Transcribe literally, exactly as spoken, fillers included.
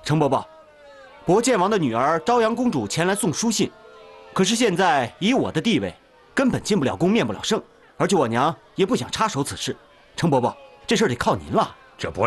程伯伯，博剑王的女儿朝阳公主前来送书信，可是现在以我的地位，根本进不了宫，面不了圣，而且我娘也不想插手此事。程伯伯，这事儿得靠您了。 这不